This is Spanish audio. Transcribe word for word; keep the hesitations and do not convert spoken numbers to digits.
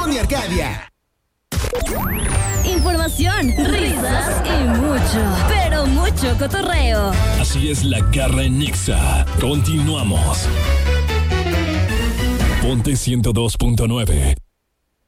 Tony Arcadia. Información, risas y mucho, pero mucho cotorreo. Así es la garra en Nexa. Continuamos. Ponte ciento dos punto nueve.